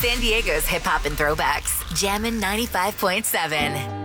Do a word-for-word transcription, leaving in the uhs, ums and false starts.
San Diego's hip hop and throwbacks. Jammin' ninety-five point seven.